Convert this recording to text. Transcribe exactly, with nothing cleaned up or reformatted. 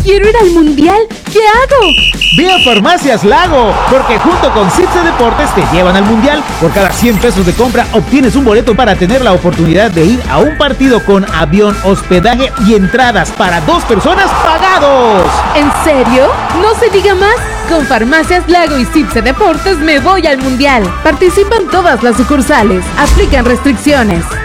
quiero ir al mundial. ¿Qué hago? Ve a Farmacias Lago, porque junto con Cipse Deportes te llevan al mundial. Por cada cien pesos de compra obtienes un boleto para tener la oportunidad de ir a un partido con avión, hospedaje y entradas para dos personas pagados. ¿En serio? No se diga más. Con Farmacias Lago y Cipse Deportes me voy al mundial. Participan todas las sucursales. Aplican restricciones.